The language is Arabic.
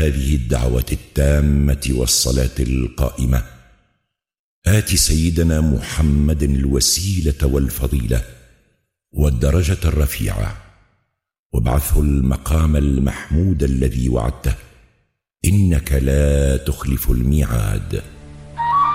هذه الدعوة التامة والصلاة القائمة آت سيدنا محمد الوسيلة والفضيلة والدرجة الرفيعة وابعثه المقام المحمود الذي وعدته إنك لا تخلف الميعاد.